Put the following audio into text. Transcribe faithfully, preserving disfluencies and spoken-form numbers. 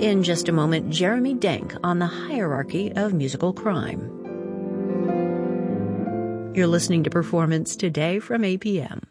In just a moment, Jeremy Denk on the hierarchy of musical crime. You're listening to Performance Today from A P M.